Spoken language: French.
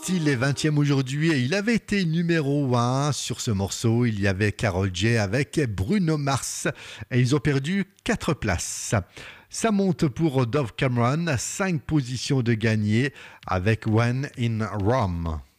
Style est 20e aujourd'hui et il avait été numéro 1 sur ce morceau. Il y avait Karol J avec Bruno Mars et ils ont perdu 4 places. Ça monte pour Dove Cameron, 5 positions de gagné avec When in Rome.